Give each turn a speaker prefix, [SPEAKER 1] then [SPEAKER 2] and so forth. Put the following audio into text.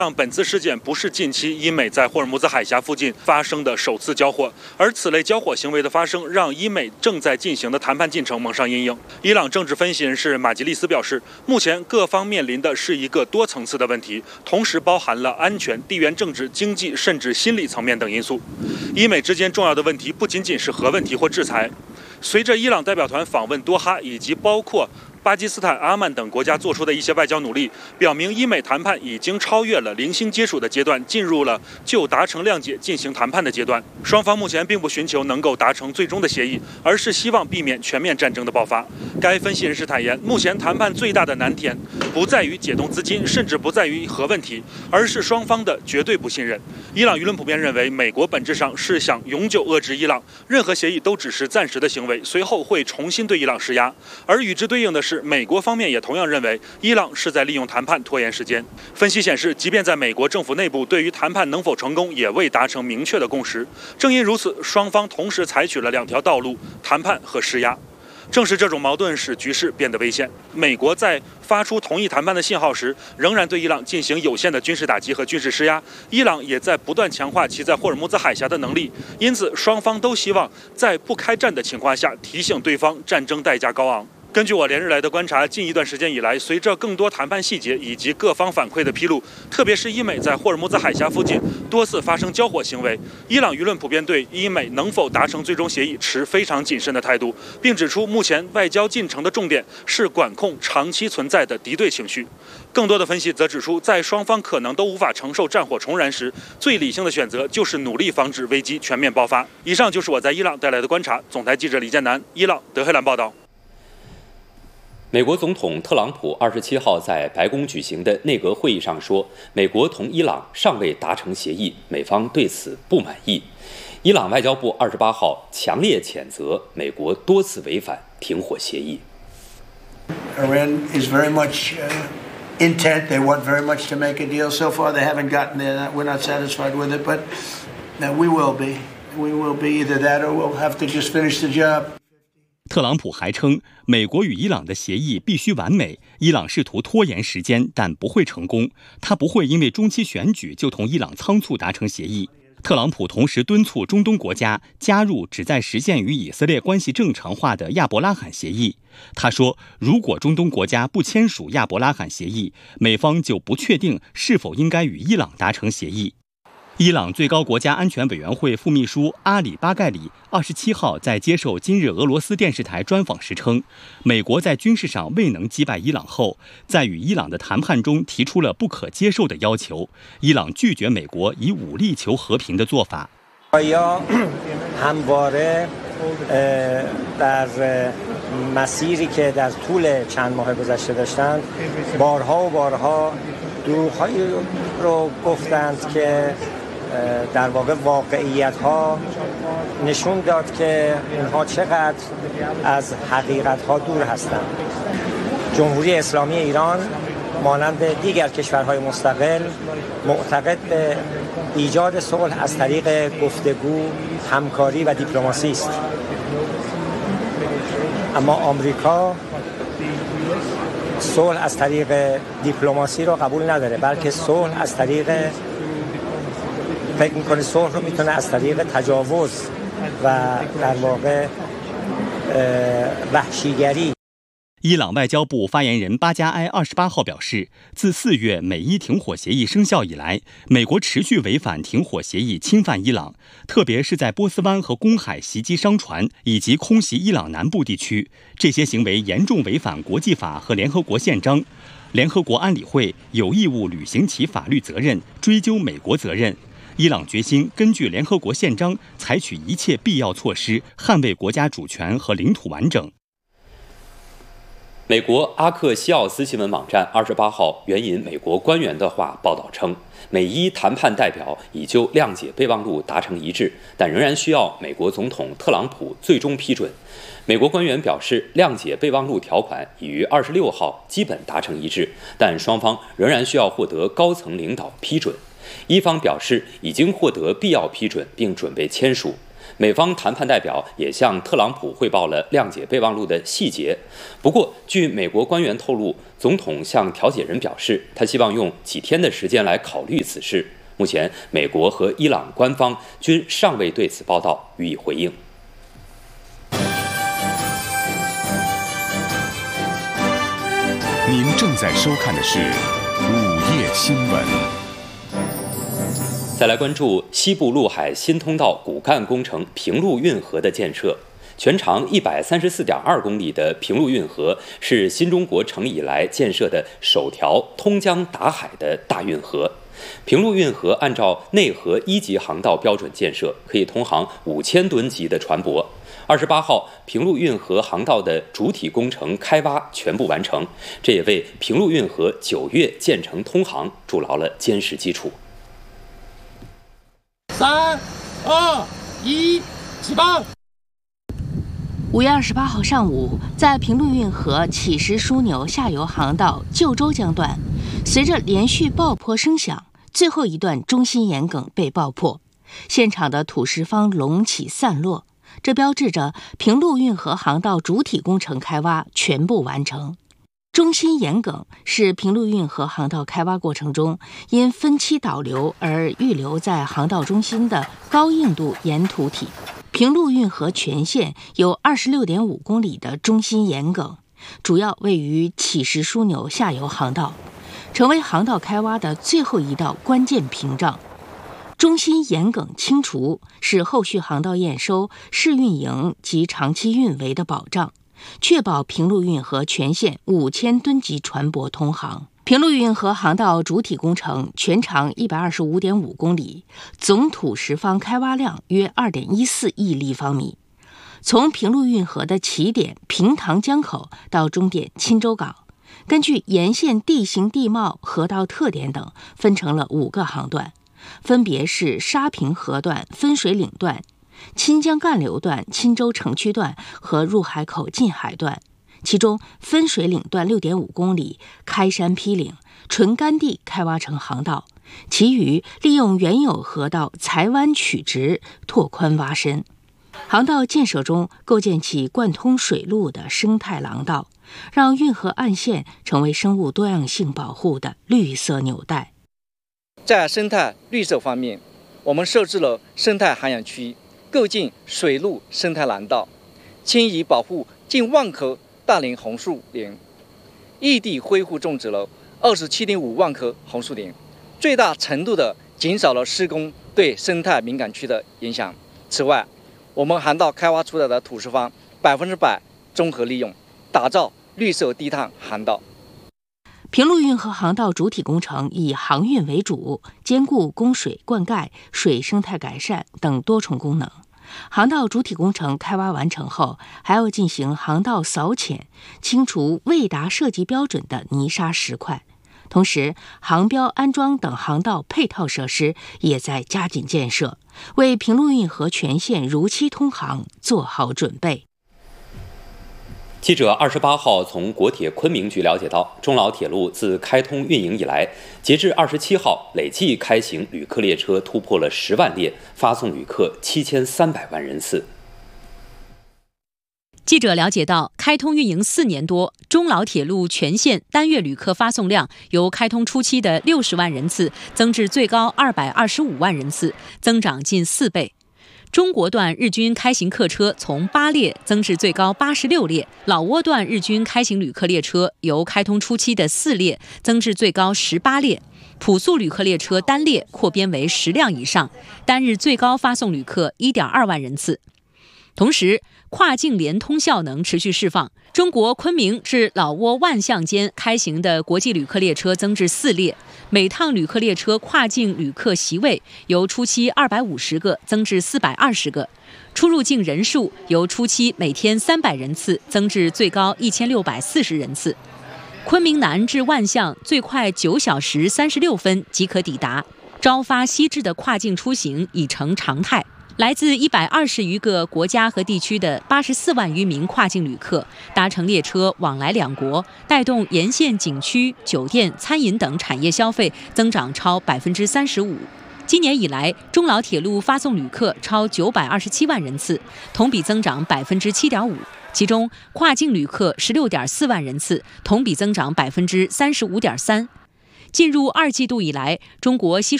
[SPEAKER 1] 本次事件不是近期伊美在霍尔木兹海峡附近发生的首次交火，而此类交火行为的发生，让伊美正在进行的谈判进程蒙上阴影。伊朗政治分析人士马吉利斯表示，目前各方面临的是一个多层次的问题，同时包含了安全、地缘政治、经济甚至心理层面等因素。伊美之间重要的问题不仅仅是核问题或制裁。随着伊朗代表团访问多哈，以及包括巴基斯坦、阿曼等国家做出的一些外交努力，表明伊美谈判已经超越了零星接触的阶段，进入了就达成谅解进行谈判的阶段。双方目前并不寻求能够达成最终的协议，而是希望避免全面战争的爆发。该分析人士坦言，目前谈判最大的难点不在于解冻资金，甚至不在于核问题，而是双方的绝对不信任。伊朗舆论普遍认为，美国本质上是想永久遏制伊朗，任何协议都只是暂时的行为，随后会重新对伊朗施压。而与之对应的是，美国方面也同样认为伊朗是在利用谈判拖延时间。分析显示，即便在美国政府内部，对于谈判能否成功也未达成明确的共识。正因如此，双方同时采取了两条道路：谈判和施压。正是这种矛盾使局势变得危险。美国在发出同意谈判的信号时，仍然对伊朗进行有限的军事打击和军事施压。伊朗也在不断强化其在霍尔木兹海峡的能力，因此双方都希望在不开战的情况下提醒对方战争代价高昂。根据我连日来的观察，近一段时间以来，随着更多谈判细节以及各方反馈的披露，特别是伊美在霍尔木兹海峡附近多次发生交火行为，伊朗舆论普遍对伊美能否达成最终协议持非常谨慎的态度，并指出目前外交进程的重点是管控长期存在的敌对情绪。更多的分析则指出，在双方可能都无法承受战火重燃时，最理性的选择就是努力防止危机全面爆发。以上就是我在伊朗带来的观察。总台记者李建南，伊朗德黑兰报道。
[SPEAKER 2] 美国总统特朗普27号在白宫举行的内阁会议上说，美国同伊朗尚未达成协议，美方对此不满意。伊朗外交部28号强烈谴责美国多次违反停火协议。
[SPEAKER 3] Iran is very much intent. They want very much to make a deal. So far, they haven't gotten there. We're not satisfied with it, but we will be. We will be either that or we'll have to just finish the job.
[SPEAKER 4] 特朗普还称，美国与伊朗的协议必须完美，伊朗试图拖延时间，但不会成功。他不会因为中期选举就同伊朗仓促达成协议。特朗普同时敦促中东国家加入旨在实现与以色列关系正常化的亚伯拉罕协议。他说，如果中东国家不签署亚伯拉罕协议，美方就不确定是否应该与伊朗达成协议。伊朗最高国家安全委员会副秘书阿里巴盖里27号在接受今日俄罗斯电视台专访时称，美国在军事上未能击败伊朗后，在与伊朗的谈判中提出了不可接受的要求，伊朗拒绝美国以武力求和平的做法。
[SPEAKER 5] در مسیری که در طول چند ماه گذشته داشتند بارها و بارها دروغ‌هایی رو گفتند که در واقع واقعیت‌ها نشون داد که اینها چقدر از حقیقت‌ها دور هستند. جمهوری اسلامی ایران مانند دیگر کشورهای مستقل معتقد به ایجاد صلح از طریق گفتگو، همکاری و دیپلماسی است. اما آمریکا صلح از طریق دیپلماسی رو قبول نداره، بلکه صلح از طریق فکر میکنه صلح رو میتونه از طریق تجاوز و در واقع وحشیگری。
[SPEAKER 4] 伊朗外交部发言人巴加埃28号表示，自4月美伊停火协议生效以来，美国持续违反停火协议，侵犯伊朗，特别是在波斯湾和公海袭击商船以及空袭伊朗南部地区，这些行为严重违反国际法和联合国宪章。联合国安理会有义务履行其法律责任，追究美国责任。伊朗决心根据联合国宪章采取一切必要措施，捍卫国家主权和领土完整。
[SPEAKER 2] 美国阿克西奥斯新闻网站28号援引美国官员的话报道称，美伊谈判代表已就谅解备忘录达成一致，但仍然需要美国总统特朗普最终批准。美国官员表示，谅解备忘录条款已于26号基本达成一致，但双方仍然需要获得高层领导批准。伊方表示已经获得必要批准并准备签署。 美方谈判代表也向特朗普汇报了谅解备忘录的细节。不过，据美国官员透露，总统向调解人表示，他希望用几天的时间来考虑此事。目前，美国和伊朗官方均尚未对此报道予以回应。
[SPEAKER 6] 您正在收看的是午夜新闻。
[SPEAKER 2] 再来关注西部陆海新通道骨干工程平陆运河的建设。全长134.2公里的平陆运河是新中国成立以来建设的首条通江达海的大运河。平陆运河按照内河1级航道标准建设，可以通航5000吨级的船舶。28号，平陆运河航道的主体工程开挖全部完成，这也为平陆运河9月建成通航筑牢了坚实基础。
[SPEAKER 7] 3、2、1，起爆
[SPEAKER 8] ！5月28号上午，在平陆运河起石枢纽下游航道旧州江段，随着连续爆破声响，最后一段中心岩梗被爆破，现场的土石方隆起散落，这标志着平陆运河航道主体工程开挖全部完成。中心岩梗是平陆运河航道开挖过程中因分期导流而预留在航道中心的高硬度岩土体。平陆运河全线有26.5公里的中心岩梗，主要位于起石枢纽下游航道，成为航道开挖的最后一道关键屏障。中心岩梗清除是后续航道验收、试运营及长期运维的保障，确保平陆运河全线5000吨级船舶通航。平陆运河航道主体工程全长125.5公里，总土石方开挖量约2.14亿立方米。从平陆运河的起点平塘江口到终点钦州港，根据沿线地形地貌、河道特点等，分成了5个航段，分别是沙平河段、分水岭段、钦江干流段、钦州城区段和入海口进海段。其中分水岭段6.5公里开山劈岭，纯干地开挖成航道，其余利用原有河道裁弯曲直，拓宽挖深。航道建设中构建起贯通水路的生态廊道，让运河岸线成为生物多样性保护的绿色纽带。
[SPEAKER 9] 在生态绿色方面，我们设置了生态涵养区，构建水路生态廊道，迁移保护近1万棵大龄红树林，异地恢复种植了27.5万棵红树林，最大程度地减少了施工对生态敏感区的影响。此外，我们航道开挖出来的土石方100%综合利用，打造绿色低碳航道。
[SPEAKER 8] 平陆运河航道主体工程以航运为主，兼顾供水、灌溉、水生态改善等多重功能。航道主体工程开挖完成后，还要进行航道扫浅，清除未达设计标准的泥沙石块。同时，航标安装等航道配套设施也在加紧建设，为平陆运河全线如期通航做好准备。
[SPEAKER 2] 记者28号从国铁昆明局了解到，中老铁路自开通运营以来，截至27号，累计开行旅客列车突破了10万列，发送旅客7300万人次。
[SPEAKER 10] 记者了解到，开通运营4年多，中老铁路全线单月旅客发送量由开通初期的60万人次增至最高225万人次，增长近4倍。中国段日均开行客车从8列增至最高86列，老挝段日均开行旅客列车由开通初期的4列增至最高18列，普速旅客列车单列扩编为10辆以上，单日最高发送旅客1.2万人次。同时，跨境联通效能持续释放，中国昆明至老挝万象间开行的国际旅客列车增至4列，每趟旅客列车跨境旅客席位由初期250个增至420个，出入境人数由初期每天300人次增至最高1640人次。昆明南至万象最快9小时36分即可抵达，朝发夕至的跨境出行已成常态。来自120余个国家和地区的84万余名跨境旅客搭乘列车往来两国，带动沿线景区、酒店、餐饮等产业消费增长超35%。 今年以来，中老铁路发送旅客超927万人次，同比增长7.5%。其中，跨境旅客16.4万人次，同比增长35.3%。进入2季度以来，中国西